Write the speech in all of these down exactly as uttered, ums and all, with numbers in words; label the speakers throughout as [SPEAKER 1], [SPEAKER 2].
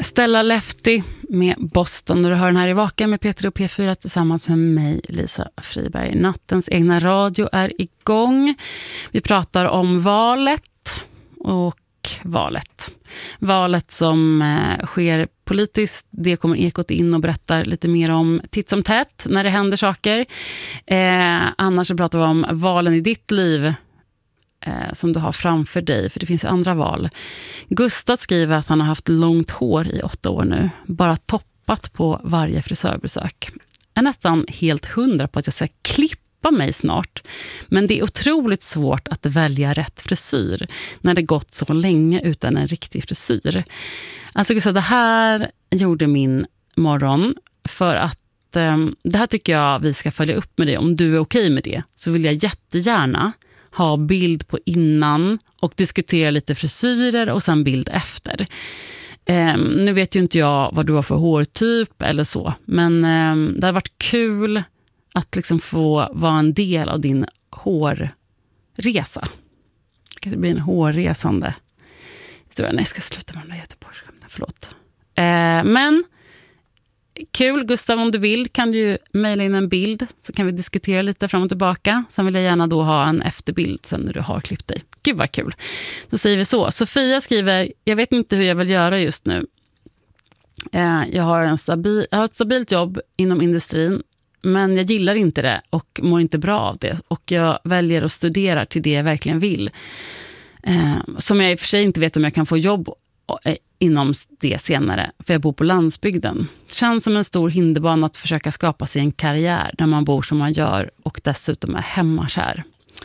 [SPEAKER 1] Stella Lefty med Boston. Och du hör den här i Vaka med Peter och P fyra tillsammans med mig, Lisa Friberg. Nattens egna radio är igång. Vi pratar om valet och valet. Valet som eh, sker politiskt, det kommer Ekot in och berättar lite mer om titt som tätt när det händer saker. Eh, annars så pratar vi om valen i ditt liv eh, som du har framför dig, för det finns ju andra val. Gustav skriver att han har haft långt hår i åtta år nu, bara toppat på varje frisörbesök. Jag är nästan helt hundra på att jag ska klippa mig snart, men det är otroligt svårt att välja rätt frisyr när det gått så länge utan en riktig frisyr. Alltså Gustav, det här gjorde min morgon, för att eh, det här tycker jag vi ska följa upp med dig. Om du är okej med det så vill jag jättegärna ha bild på innan och diskutera lite frisyrer och sen bild efter. Eh, nu vet ju inte jag vad du har för hårtyp eller så, men eh, det har varit kul att liksom få vara en del av din hårresa. Det blir en hårresande historia. Nej, jag ska sluta med de där Göteborgsskämten, förlåt. Eh, men kul, Gustav, om du vill kan du mejla in en bild så kan vi diskutera lite fram och tillbaka. Sen vill jag gärna då ha en efterbild sen när du har klippt dig. Gud vad kul. Då säger vi så. Sofia skriver, jag vet inte hur jag vill göra just nu. Eh, jag, har en stabil, jag har ett stabilt jobb inom industrin, men jag gillar inte det och mår inte bra av det. Och jag väljer att studera till det jag verkligen vill. Eh, som jag i och för sig inte vet om jag kan få jobb eh, inom det senare. För jag bor på landsbygden. Känns som en stor hinderbana att försöka skapa sig en karriär när man bor som man gör och dessutom är hemmakär.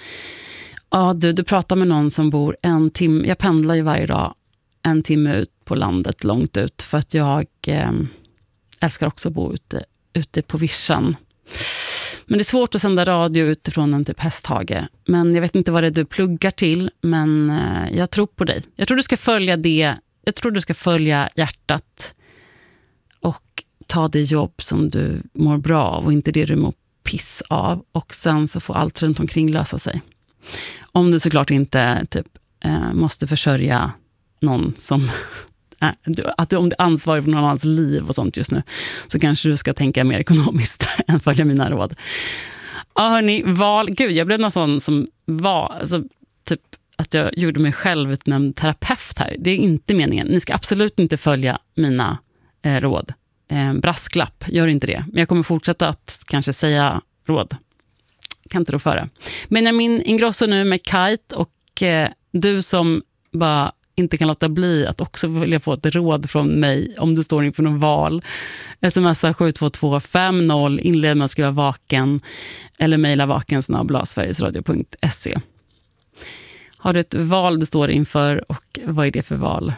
[SPEAKER 1] Ja, du, du pratar med någon som bor en timme. Jag pendlar ju varje dag en timme ut på landet, långt ut. För att jag eh, älskar också att bo ute, ute på vischan. Men det är svårt att sända radio utifrån en typ hästhage. Men jag vet inte vad det är du pluggar till. Men eh, jag tror på dig. Jag tror du ska följa det. Jag tror du ska följa hjärtat. Och ta det jobb som du mår bra av. Och inte det du mår piss av. Och sen så får allt runt omkring lösa sig. Om du såklart inte typ eh, måste försörja någon som... att du, om du är ansvarig för någon annans liv och sånt just nu, så kanske du ska tänka mer ekonomiskt än följa mina råd. Ja, hörni, val, gud, jag blev någon sån som var, alltså, typ att jag gjorde mig själv utnämnd terapeut här. Det är inte meningen. Ni ska absolut inte följa mina eh, råd. Eh, brasklapp, gör inte det. Men jag kommer fortsätta att kanske säga råd. Kan inte då före. Benjamin Ingrosso nu med Kite, och eh, du som bara inte kan låta bli att också vilja få ett råd från mig om du står inför någon val. Smsa sju två två fem noll, inled med att skriva vaken eller mejla vaken snabel-a sverigesradio punkt se. Har du ett val du står inför, och vad är det för val?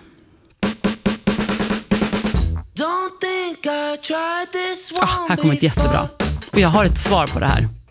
[SPEAKER 1] Ah, här kommer ett jättebra. Och jag har ett svar på det här.